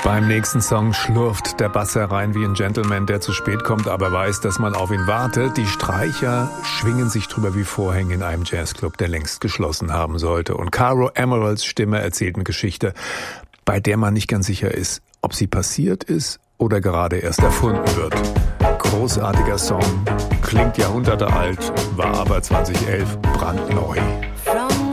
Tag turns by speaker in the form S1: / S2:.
S1: Beim nächsten Song schlurft der Bass herein wie ein Gentleman, der zu spät kommt, aber weiß, dass man auf ihn wartet. Die Streicher schwingen sich drüber wie Vorhänge in einem Jazzclub, der längst geschlossen haben sollte. Und Caro Emeralds Stimme erzählt eine Geschichte, bei der man nicht ganz sicher ist, ob sie passiert ist oder gerade erst erfunden wird. Großartiger Song, klingt Jahrhunderte alt, war aber 2011 brandneu.